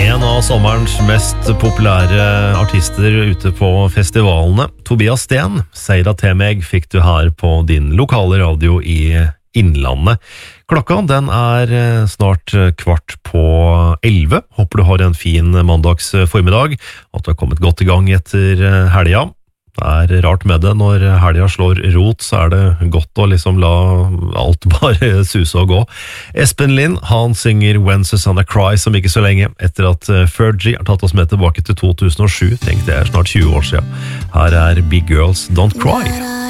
En av sommerens mest populære artister ute på festivalene, Tobias Sten, Seira til meg fikk du her på din lokale radio i Innlandet. Klokka den snart 11:15. Håper du har en fin mandags formiddag, at du har kommet godt i gang etter helga. Det rart med det, når helga slår rot, så det godt å liksom la alt bare suse og gå. Espen Lind, han synger When Susanna Cries om ikke så lenge, etter at Fergie har tatt oss med tilbake til 2007. Tenk, det snart 20 år siden. Her Big Girls Don't Cry.